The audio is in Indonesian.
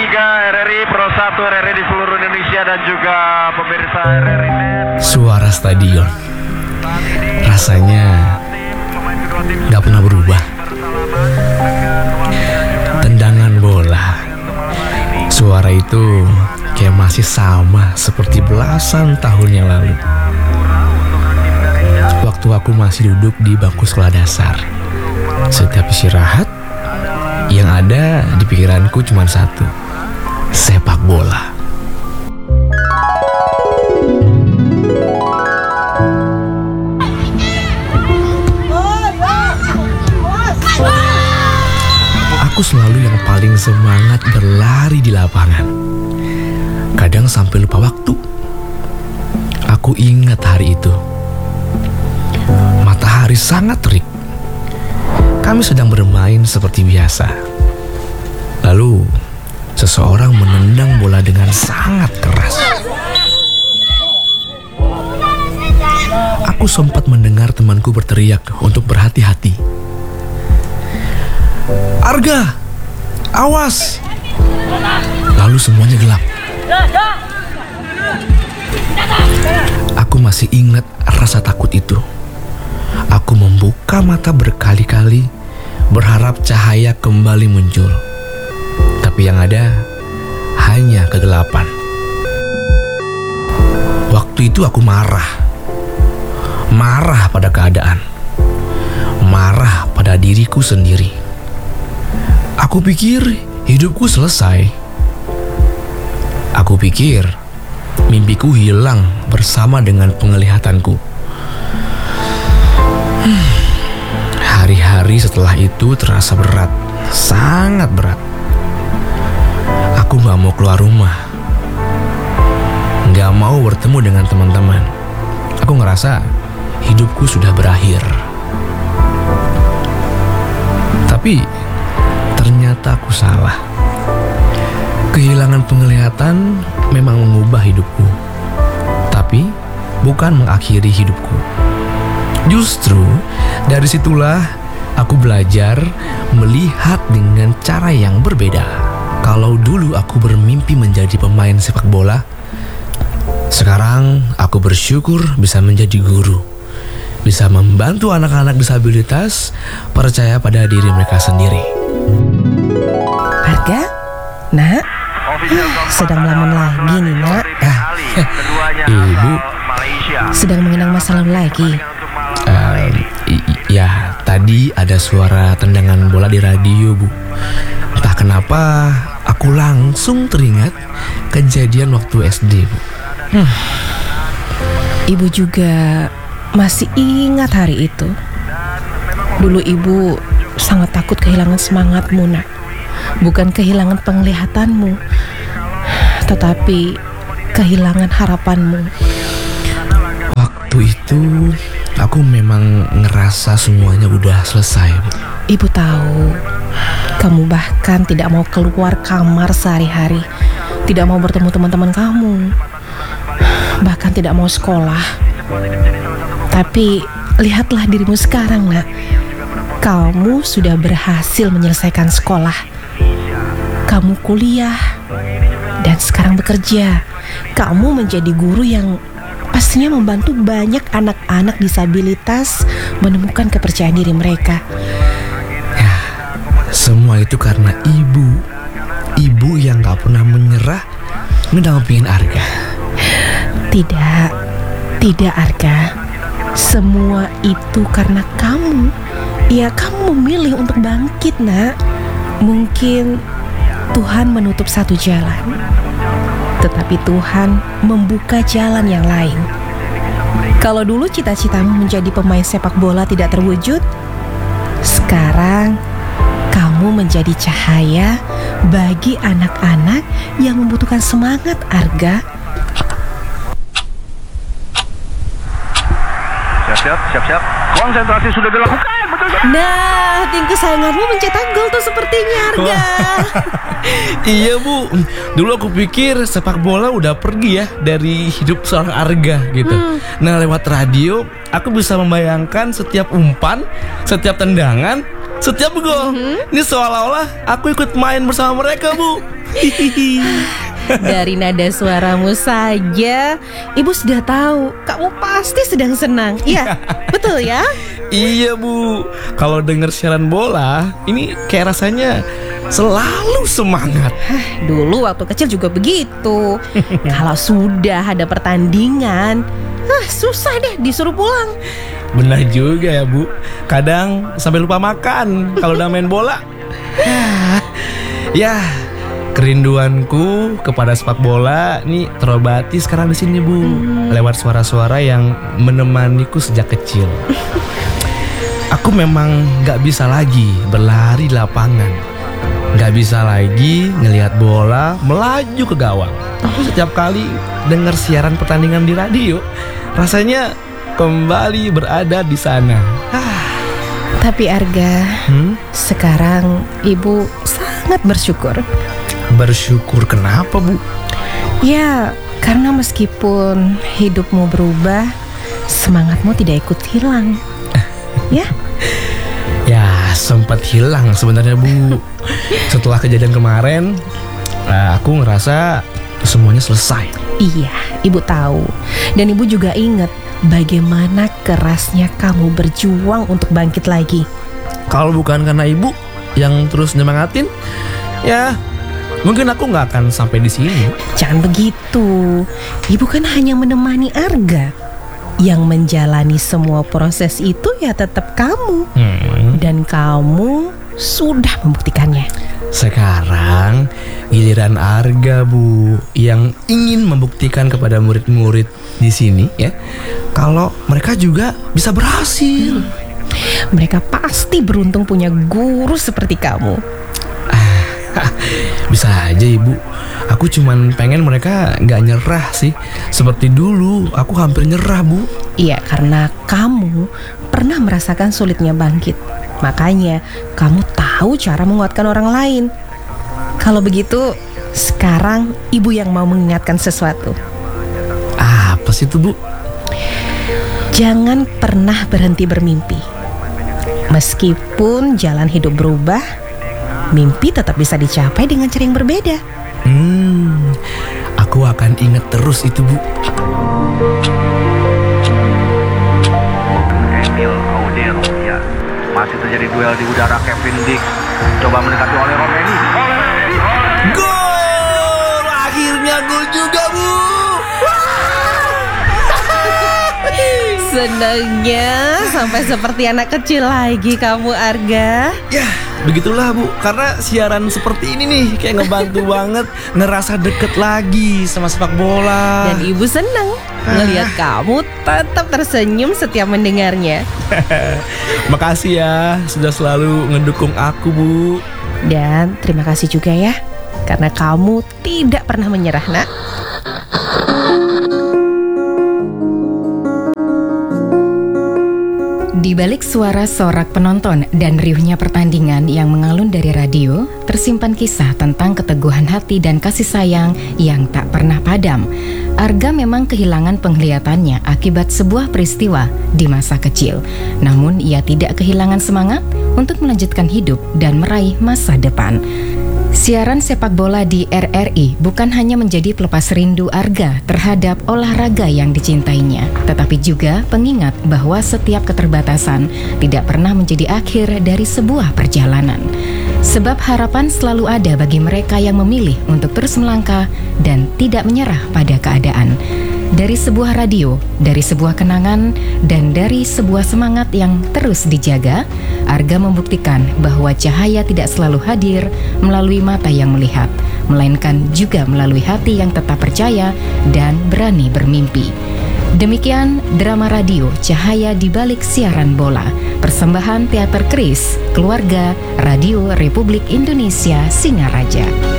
3 RRI, Pro 1 RRI di seluruh Indonesia dan juga pemirsa RRI Net. Suara stadion rasanya gak pernah berubah. Tendangan bola, suara itu kayak masih sama seperti belasan tahun yang lalu. Waktu aku masih duduk di bangku sekolah dasar, setiap istirahat yang ada di pikiranku cuma satu: sepak bola. Aku selalu yang paling semangat berlari di lapangan. Kadang sampai lupa waktu. Aku ingat hari itu. Matahari sangat terik. Kami sedang bermain seperti biasa. Lalu, seseorang menendang bola dengan sangat keras. Aku sempat mendengar temanku berteriak untuk berhati-hati. "Arga, awas!" Lalu semuanya gelap. Aku masih ingat rasa takut itu. Aku membuka mata berkali-kali, berharap cahaya kembali muncul. Tapi yang ada hanya kegelapan. Waktu itu aku marah. Marah pada keadaan. Marah pada diriku sendiri. Aku pikir hidupku selesai. Aku pikir mimpiku hilang bersama dengan penglihatanku. Hari-hari setelah itu terasa berat, sangat berat. Aku gak mau keluar rumah, gak mau bertemu dengan teman-teman. Aku ngerasa hidupku sudah berakhir. Tapi ternyata aku salah. Kehilangan penglihatan memang mengubah hidupku, tapi bukan mengakhiri hidupku. Justru dari situlah aku belajar melihat dengan cara yang berbeda. Kalau dulu aku bermimpi menjadi pemain sepak bola, sekarang aku bersyukur bisa menjadi guru, bisa membantu anak-anak disabilitas percaya pada diri mereka sendiri. Arga, nak, sedang melamun lagi nih, nak. Ibu Sedang mengenang masa lalu lagi. Ya, tadi ada suara tendangan bola di radio, Bu. Entah kenapa aku langsung teringat kejadian waktu SD, Bu. Ibu juga masih ingat hari itu. Dulu ibu sangat takut kehilangan semangatmu, nak. Bukan kehilangan penglihatanmu, tetapi kehilangan harapanmu. Waktu itu aku memang ngerasa semuanya udah selesai, Bu. Ibu tahu, kamu bahkan tidak mau keluar kamar sehari-hari, tidak mau bertemu teman-teman kamu, bahkan tidak mau sekolah. Tapi lihatlah dirimu sekarang, nak. Kamu sudah berhasil menyelesaikan sekolah. Kamu kuliah dan sekarang bekerja. Kamu menjadi guru yang pastinya membantu banyak anak-anak disabilitas menemukan kepercayaan diri mereka. Ya, semua itu karena ibu. Ibu yang gak pernah menyerah ngedampingin Arga. Tidak Arga. Semua itu karena kamu. Ya, kamu memilih untuk bangkit, nak. Mungkin Tuhan menutup satu jalan, tetapi Tuhan membuka jalan yang lain. Kalau dulu cita-citamu menjadi pemain sepak bola tidak terwujud, sekarang kamu menjadi cahaya bagi anak-anak yang membutuhkan semangat, Arga. Siap. Konsentrasi sudah dilakukan, betul kan? Nah, tim kesayanganmu mencetak gol tuh sepertinya, Arga. Iya, Bu. Dulu aku pikir sepak bola udah pergi ya dari hidup seorang Arga gitu. Nah, lewat radio aku bisa membayangkan setiap umpan, setiap tendangan setiap gol. Ini seolah-olah aku ikut main bersama mereka, Bu. Dari nada suaramu saja, Ibu sudah tahu kamu pasti sedang senang. Iya, betul ya? Iya, Bu. Kalau denger siaran bola, ini kayak rasanya selalu semangat. Dulu waktu kecil juga begitu. Kalau sudah ada pertandingan, susah deh disuruh pulang. Benar juga ya, Bu. Kadang sampai lupa makan kalau udah main bola. Ya, kerinduanku kepada sepak bola nih terobati sekarang di sini, Bu. Lewat suara-suara yang menemaniku sejak kecil. Aku memang gak bisa lagi berlari di lapangan, gak bisa lagi ngelihat bola melaju ke gawang. Tapi setiap kali dengar siaran pertandingan di radio, rasanya kembali berada di sana. Tapi Arga, sekarang Ibu sangat bersyukur. Bersyukur kenapa, Bu? Ya, karena meskipun hidupmu berubah, semangatmu tidak ikut hilang. Ya? Ya, sempat hilang sebenarnya, Bu. Setelah kejadian kemarin, aku ngerasa semuanya selesai. Iya, Ibu tahu. Dan Ibu juga ingat bagaimana kerasnya kamu berjuang untuk bangkit lagi. Kalau bukan karena Ibu yang terus nyemangatin, ya mungkin aku nggak akan sampai di sini. Jangan begitu. Ibu kan hanya menemani Arga. Yang menjalani semua proses itu ya tetap kamu. Dan kamu sudah membuktikannya. Sekarang giliran Arga, Bu, yang ingin membuktikan kepada murid-murid di sini ya, kalau mereka juga bisa berhasil. Mereka pasti beruntung punya guru seperti kamu. Bisa aja, Ibu. Aku cuman pengen mereka gak nyerah sih. Seperti dulu aku hampir nyerah, Bu. Iya, karena kamu pernah merasakan sulitnya bangkit. Makanya kamu tahu cara menguatkan orang lain. Kalau begitu, sekarang Ibu yang mau mengingatkan sesuatu. Apa sih itu, Bu? Jangan pernah berhenti bermimpi. Meskipun jalan hidup berubah, mimpi tetap bisa dicapai dengan cara yang berbeda. Aku akan ingat terus itu, Bu. Emil Audero, ya. Masih terjadi duel di udara. Kevin Dix coba mendekati oleh Romeni. Gol! Akhirnya gol juga, Bu. Senangnya sampai seperti anak kecil lagi kamu, Arga. Ya, begitulah, Bu. Karena siaran seperti ini nih kayak ngebantu banget ngerasa deket lagi sama sepak bola. Dan Ibu senang ngelihat kamu tetap tersenyum setiap mendengarnya. Makasih ya sudah selalu ngedukung aku, Bu. Dan terima kasih juga ya, karena kamu tidak pernah menyerah, Nak. Di balik suara sorak penonton dan riuhnya pertandingan yang mengalun dari radio, tersimpan kisah tentang keteguhan hati dan kasih sayang yang tak pernah padam. Arga memang kehilangan penglihatannya akibat sebuah peristiwa di masa kecil. Namun ia tidak kehilangan semangat untuk melanjutkan hidup dan meraih masa depan. Siaran sepak bola di RRI bukan hanya menjadi pelepas rindu Arga terhadap olahraga yang dicintainya, tetapi juga pengingat bahwa setiap keterbatasan tidak pernah menjadi akhir dari sebuah perjalanan. Sebab harapan selalu ada bagi mereka yang memilih untuk terus melangkah dan tidak menyerah pada keadaan. Dari sebuah radio, dari sebuah kenangan, dan dari sebuah semangat yang terus dijaga, Arga membuktikan bahwa cahaya tidak selalu hadir melalui mata yang melihat, melainkan juga melalui hati yang tetap percaya dan berani bermimpi. Demikian drama radio Cahaya di Balik Siaran Bola, persembahan Teater Keris, Keluarga, Radio Republik Indonesia Singaraja.